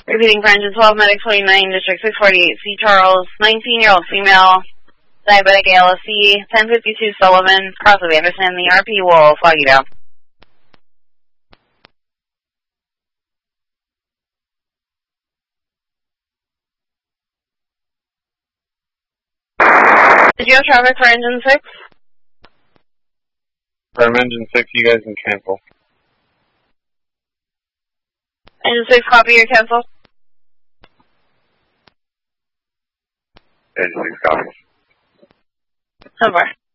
Repeating for engine 12, medic 29, district 648, C. Charles, 19-year-old female, diabetic ALSC, 1052 Sullivan, cross of Anderson. The RP will flag you down. Did you have traffic for engine 6? From engine 6, you guys can cancel. Engine 6, copy your cancel. Engine 6, copy. So far.